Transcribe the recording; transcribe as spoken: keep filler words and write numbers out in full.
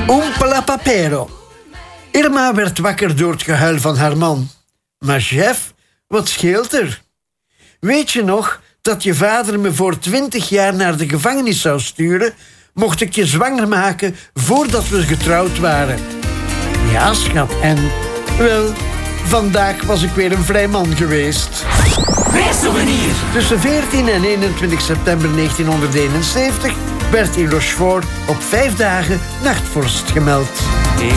Ompala papero. Irma werd wakker door het gehuil van haar man. Maar Jeff, wat scheelt er? Weet je nog dat je vader me voor twintig jaar naar de gevangenis zou sturen, mocht ik je zwanger maken voordat we getrouwd waren? Ja, schat, en wel, vandaag was ik weer een vrij man geweest. Reissouvenir. Tussen veertien en eenentwintig september negentienhonderdeenenzeventig werd in Rochefort op vijf dagen nachtvorst gemeld.